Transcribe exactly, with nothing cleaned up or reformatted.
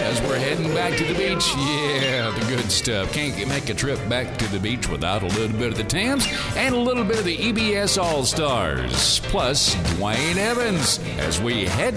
as we're heading back to the beach. Yeah, the good stuff. Can't make a trip back to the beach without a little bit of the Tams and a little bit of the E B S All-Stars. Plus, Dwayne Evans as we head